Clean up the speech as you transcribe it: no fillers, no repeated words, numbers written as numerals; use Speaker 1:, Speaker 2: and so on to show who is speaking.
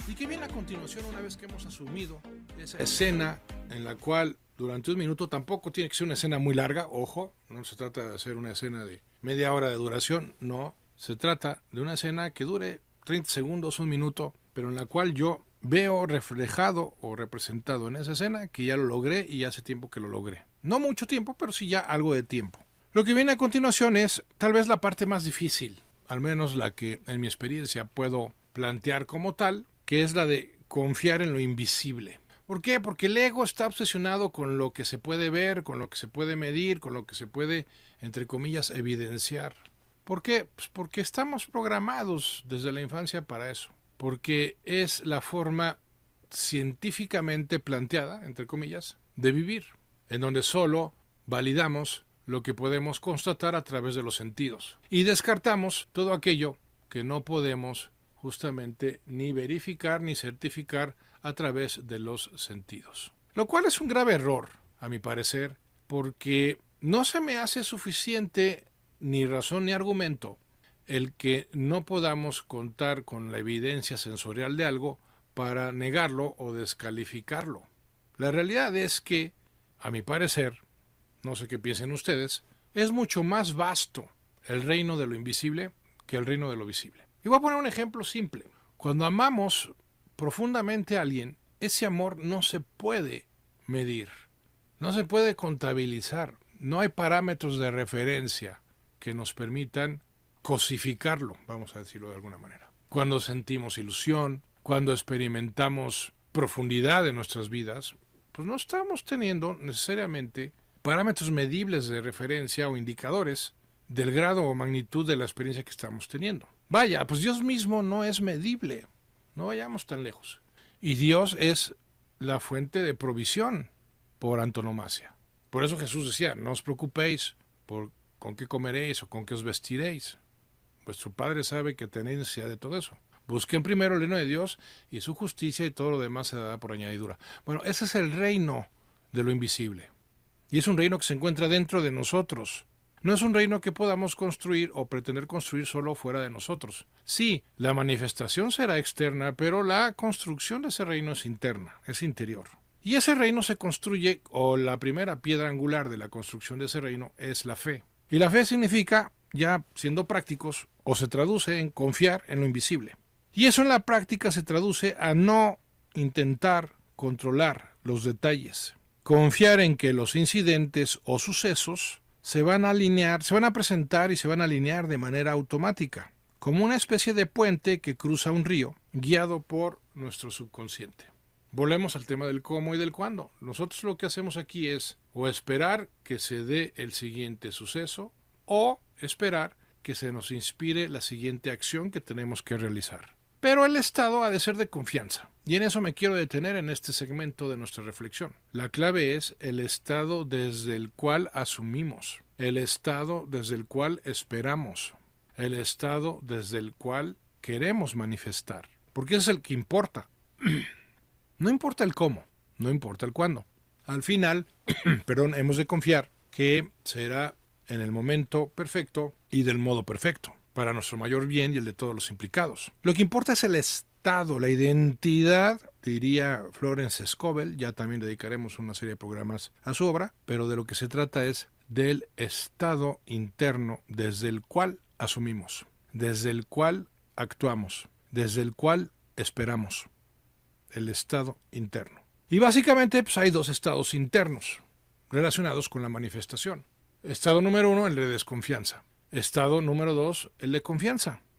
Speaker 1: ¿Y qué viene a continuación una vez que hemos asumido esa escena en la cual durante un minuto tampoco tiene que ser una escena muy larga? Ojo, no se trata de hacer una escena de media hora de duración, no. Se trata de una escena que dure 30 segundos, un minuto, pero en la cual yo veo reflejado o representado en esa escena que ya lo logré y hace tiempo que lo logré. No mucho tiempo, pero sí ya algo de tiempo. Lo que viene a continuación es tal vez la parte más difícil, al menos la que en mi experiencia puedo plantear como tal, que es la de confiar en lo invisible. ¿Por qué? Porque el ego está obsesionado con lo que se puede ver, con lo que se puede medir, con lo que se puede, entre comillas, evidenciar. ¿Por qué? Pues porque estamos programados desde la infancia para eso. Porque es la forma científicamente planteada, entre comillas, de vivir, en donde solo validamos lo que podemos constatar a través de los sentidos y descartamos todo aquello que no podemos justamente ni verificar ni certificar a través de los sentidos. Lo cual es un grave error, a mi parecer, porque no se me hace suficiente ni razón ni argumento el que no podamos contar con la evidencia sensorial de algo para negarlo o descalificarlo. La realidad es que, a mi parecer, no sé qué piensen ustedes, es mucho más vasto el reino de lo invisible que el reino de lo visible. Y voy a poner un ejemplo simple. Cuando amamos profundamente a alguien, ese amor no se puede medir, no se puede contabilizar, no hay parámetros de referencia que nos permitan cosificarlo, vamos a decirlo de alguna manera. Cuando sentimos ilusión, cuando experimentamos profundidad en nuestras vidas, pues no estamos teniendo necesariamente parámetros medibles de referencia o indicadores del grado o magnitud de la experiencia que estamos teniendo. Vaya, pues Dios mismo no es medible, no vayamos tan lejos. Y Dios es la fuente de provisión por antonomasia. Por eso Jesús decía, no os preocupéis por con qué comeréis o con qué os vestiréis. Vuestro Padre sabe que tenéis necesidad de todo eso. Busquen primero el reino de Dios y su justicia y todo lo demás se dará por añadidura. Bueno, ese es el reino de lo invisible. Y es un reino que se encuentra dentro de nosotros. No es un reino que podamos construir o pretender construir solo fuera de nosotros. Sí, la manifestación será externa, pero la construcción de ese reino es interna, es interior. Y ese reino se construye, o la primera piedra angular de la construcción de ese reino es la fe. Y la fe significa, ya siendo prácticos, o se traduce en confiar en lo invisible. Y eso en la práctica se traduce a no intentar controlar los detalles. Confiar en que los incidentes o sucesos se van a alinear, se van a presentar y se van a alinear de manera automática, como una especie de puente que cruza un río, guiado por nuestro subconsciente. Volvemos al tema del cómo y del cuándo. Nosotros lo que hacemos aquí es o esperar que se dé el siguiente suceso o esperar que se nos inspire la siguiente acción que tenemos que realizar. Pero el estado ha de ser de confianza. Y en eso me quiero detener en este segmento de nuestra reflexión. La clave es el estado desde el cual asumimos, el estado desde el cual esperamos, el estado desde el cual queremos manifestar. Porque ese es el que importa. No importa el cómo, no importa el cuándo. Al final, hemos de confiar que será en el momento perfecto y del modo perfecto, para nuestro mayor bien y el de todos los implicados. Lo que importa es el estado, la identidad, diría Florence Scovel, ya también dedicaremos una serie de programas a su obra, pero de lo que se trata es del estado interno desde el cual asumimos, desde el cual actuamos, desde el cual esperamos, el estado interno. Y básicamente pues, hay dos estados internos relacionados con la manifestación. Estado número 1, el de desconfianza. Estado número 2, el de confianza.